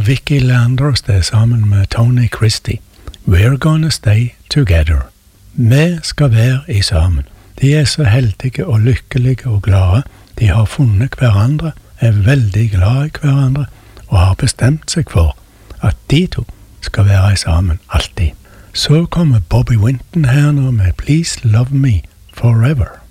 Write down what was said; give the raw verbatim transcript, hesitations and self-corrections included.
Vicky Leandros det sammen med Tony Christie. We're gonna stay together. Vi skal være i sammen. De er så heldige og lykkelige og glade. De har funnet hverandre, er veldig glad i hverandre, og har bestemt seg for at de to skal være i sammen alltid. Så kommer Bobby Winton her nå med Please Love Me Forever.